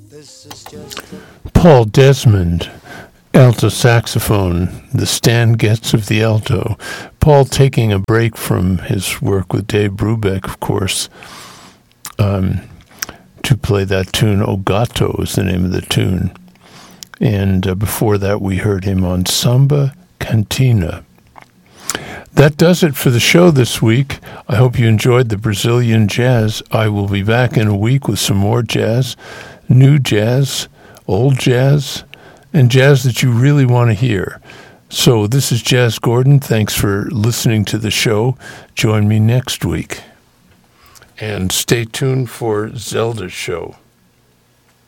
Paul Desmond, alto saxophone, the Stan Getz of the alto. Paul taking a break from his work with Dave Brubeck, of course, to play that tune. O Gato is the name of the tune. And before that, we heard him on Samba Cantina. That does it for the show this week. I hope you enjoyed the Brazilian jazz. I will be back in a week with some more jazz, new jazz, old jazz, and jazz that you really want to hear. So this is Jazz Gordon. Thanks for listening to the show. Join me next week. And stay tuned for Zelda's show.